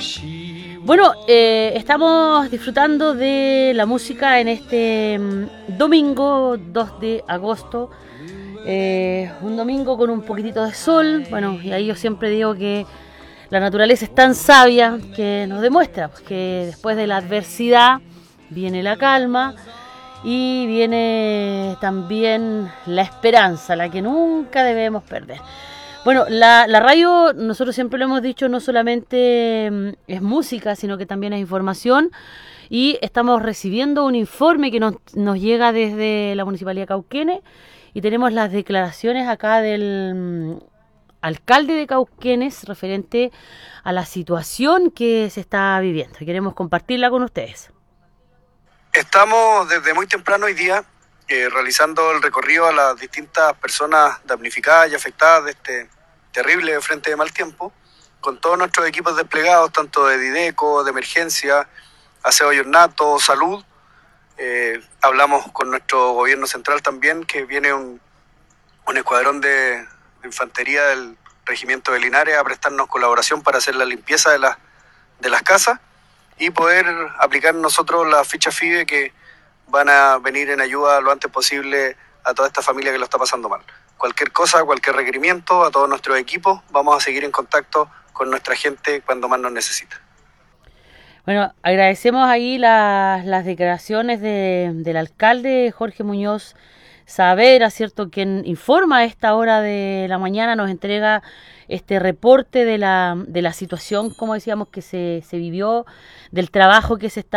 Bueno, estamos disfrutando de la música en este domingo 2 de agosto. Un domingo con un poquitito de sol. Bueno, y ahí yo siempre digo que la naturaleza es tan sabia que nos demuestra pues, que después de la adversidad viene la calma y viene también la esperanza, la que nunca debemos perder. Bueno, la radio, nosotros siempre lo hemos dicho, no solamente es música, sino que también es información. Y estamos recibiendo un informe que nos llega desde la Municipalidad de Cauquenes. Y tenemos las declaraciones acá del alcalde de Cauquenes referente a la situación que se está viviendo. Y queremos compartirla con ustedes. Estamos desde muy temprano hoy día realizando el recorrido a las distintas personas damnificadas y afectadas de este terrible frente de mal tiempo, con todos nuestros equipos desplegados, tanto de Dideco, de emergencia, aseo y ornato, salud. Hablamos con nuestro gobierno central también, que viene un escuadrón de infantería del regimiento de Linares a prestarnos colaboración para hacer la limpieza de las casas y poder aplicar nosotros las fichas FIBE que van a venir en ayuda lo antes posible a toda esta familia que lo está pasando mal. Cualquier cosa, cualquier requerimiento, a todos nuestros equipos, vamos a seguir en contacto con nuestra gente cuando más nos necesita. Bueno, agradecemos ahí las declaraciones del alcalde Jorge Muñoz Saavedra, ¿cierto? Quien informa a esta hora de la mañana, nos entrega este reporte de la situación, como decíamos, que se vivió, del trabajo que se está